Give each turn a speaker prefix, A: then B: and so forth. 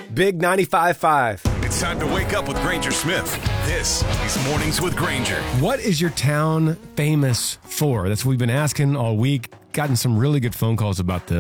A: Big 95.5.
B: It's time to wake up with Granger Smith. This is Mornings with Granger.
C: What is your town famous for? That's what we've been asking all week. Gotten some really good phone calls about this.